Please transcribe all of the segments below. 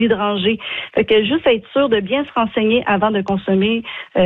l'hydranger. Fait que juste être sûr de bien se renseigner avant de consommer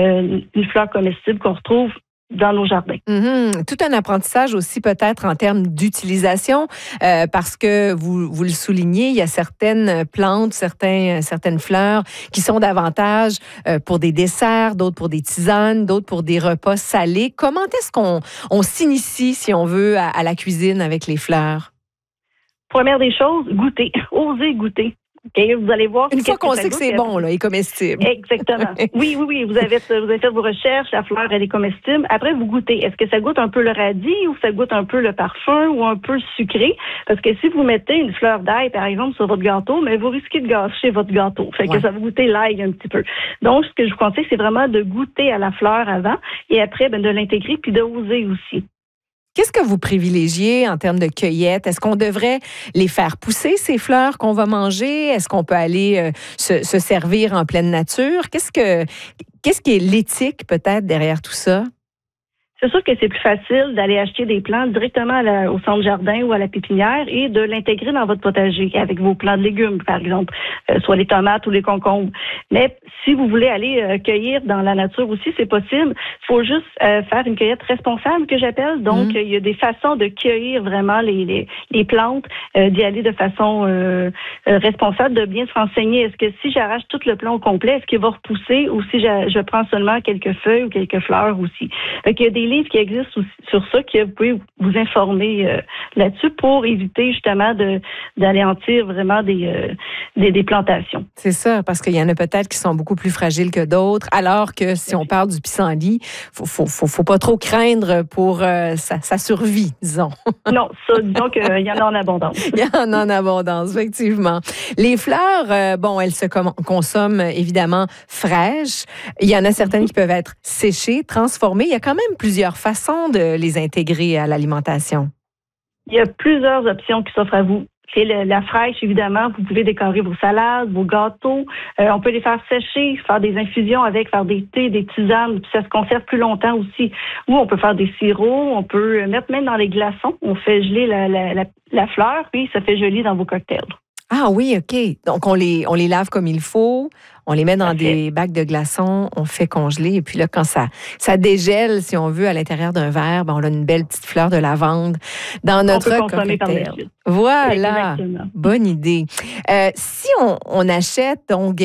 une fleur comestible qu'on retrouve dans nos jardins. Tout un apprentissage aussi peut-être en termes d'utilisation, parce que vous le soulignez, il y a certaines plantes, certaines fleurs qui sont davantage pour des desserts, d'autres pour des tisanes, d'autres pour des repas salés. Comment est-ce qu'on s'initie, si on veut, à la cuisine avec les fleurs? Première des choses, goûter. Osez goûter. Okay, vous allez voir. Une fois qu'on sait que c'est bon, là, et comestible. Exactement. Oui. Vous avez fait vos recherches, la fleur, elle est comestible. Après, vous goûtez. Est-ce que ça goûte un peu le radis ou ça goûte un peu le parfum ou un peu sucré? Parce que si vous mettez une fleur d'ail, par exemple, sur votre gâteau, mais vous risquez de gâcher votre gâteau. Fait que ça va goûter l'ail un petit peu. Donc, ce que je vous conseille, c'est vraiment de goûter à la fleur avant et après, de l'intégrer puis d'oser aussi. Qu'est-ce que vous privilégiez en termes de cueillette? Est-ce qu'on devrait les faire pousser, ces fleurs qu'on va manger? Est-ce qu'on peut aller se servir en pleine nature? Qu'est-ce qui est l'éthique peut-être derrière tout ça? C'est sûr que c'est plus facile d'aller acheter des plantes directement au centre jardin ou à la pépinière et de l'intégrer dans votre potager avec vos plants de légumes, par exemple, soit les tomates ou les concombres. Mais si vous voulez aller cueillir dans la nature aussi, c'est possible. Il faut juste faire une cueillette responsable, que j'appelle. Donc, il y a des façons de cueillir vraiment les plantes, d'y aller de façon responsable, de bien se renseigner. Est-ce que si j'arrache tout le plant au complet, est-ce qu'il va repousser ou si je prends seulement quelques feuilles ou quelques fleurs aussi? Il y a des livres qui existent aussi sur ça, que vous pouvez vous informer là-dessus pour éviter justement d'anéantir vraiment des plantations. C'est ça, parce qu'il y en a peut-être qui sont beaucoup plus fragiles que d'autres, alors que si on parle du pissenlit, faut pas trop craindre pour sa survie, disons. Non, ça, disons qu'il y en a en abondance. Il y en a en abondance, effectivement. Les fleurs, elles se consomment évidemment fraîches. Il y en a certaines qui peuvent être séchées, transformées. Il y a quand même plusieurs façons de les intégrer à l'alimentation. Il y a plusieurs options qui s'offrent à vous. C'est la fraîche, évidemment. Vous pouvez décorer vos salades, vos gâteaux. On peut les faire sécher, faire des infusions avec, faire des thés, des tisanes. Puis ça se conserve plus longtemps aussi. Ou on peut faire des sirops. On peut mettre même dans les glaçons. On fait geler la fleur, puis ça fait geler dans vos cocktails. Ah oui, OK. Donc, on les lave comme il faut, on les met dans des bacs de glaçons, on fait congeler, et puis là, quand ça dégèle, si on veut, à l'intérieur d'un verre, on a une belle petite fleur de lavande dans notre cocktail. Voilà, bonne idée. Si on achète donc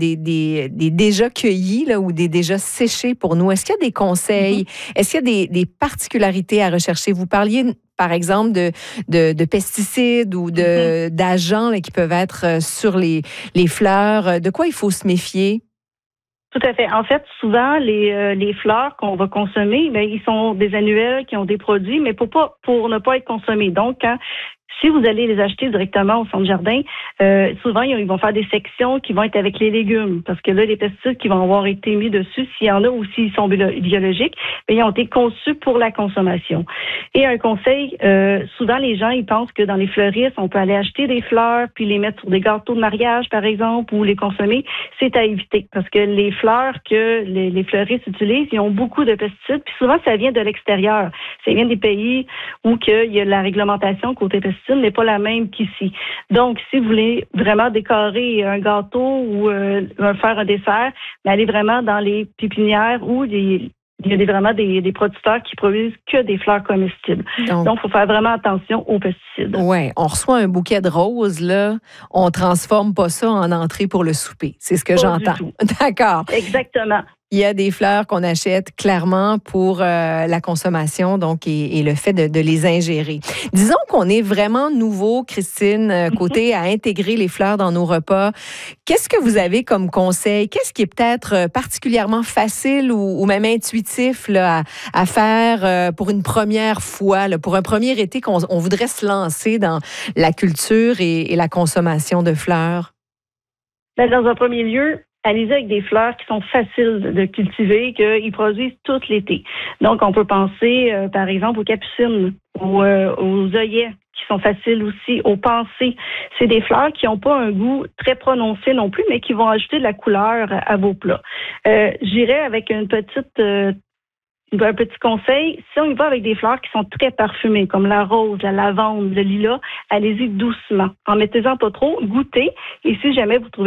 des déjà cueillis là, ou des déjà séchés pour nous, est-ce qu'il y a des conseils? Est-ce qu'il y a des particularités à rechercher? Vous parliez par exemple, de pesticides ou d'agents qui peuvent être sur les fleurs. De quoi il faut se méfier? Tout à fait. En fait, souvent, les fleurs qu'on va consommer, ils sont des annuels qui ont des produits, mais pour ne pas être consommés. Donc, si vous allez les acheter directement au centre jardin, souvent, ils vont faire des sections qui vont être avec les légumes. Parce que là, les pesticides qui vont avoir été mis dessus, s'il y en a ou s'ils sont biologiques, ils ont été conçus pour la consommation. Et un conseil, souvent, les gens, ils pensent que dans les fleuristes, on peut aller acheter des fleurs, puis les mettre sur des gâteaux de mariage, par exemple, ou les consommer. C'est à éviter. Parce que les fleurs que les fleuristes utilisent, ils ont beaucoup de pesticides. Puis souvent, ça vient de l'extérieur. Ça vient des pays où il y a la réglementation côté pesticides n'est pas la même qu'ici. Donc, si vous voulez vraiment décorer un gâteau ou faire un dessert, allez vraiment dans les pépinières où il y a vraiment des producteurs qui produisent que des fleurs comestibles. Donc, il faut faire vraiment attention aux pesticides. Oui, on reçoit un bouquet de roses, là, on ne transforme pas ça en entrée pour le souper. C'est ce que j'entends. D'accord. Exactement. Il y a des fleurs qu'on achète clairement pour la consommation, donc, et le fait de les ingérer. Disons qu'on est vraiment nouveau, Christine, côté à intégrer les fleurs dans nos repas. Qu'est-ce que vous avez comme conseil? Qu'est-ce qui est peut-être particulièrement facile ou même intuitif là, à faire pour une première fois, là, pour un premier été qu'on voudrait se lancer dans la culture et la consommation de fleurs? Dans un premier lieu, allez-y avec des fleurs qui sont faciles de cultiver, qu'ils produisent tout l'été. Donc, on peut penser, par exemple, aux capucines, aux œillets, qui sont faciles aussi, aux pensées. C'est des fleurs qui n'ont pas un goût très prononcé non plus, mais qui vont ajouter de la couleur à vos plats. J'irais avec une petite un petit conseil, si on y va avec des fleurs qui sont très parfumées, comme la rose, la lavande, le lilas, allez-y doucement. En mettez-en pas trop, goûtez. Et si jamais vous trouvez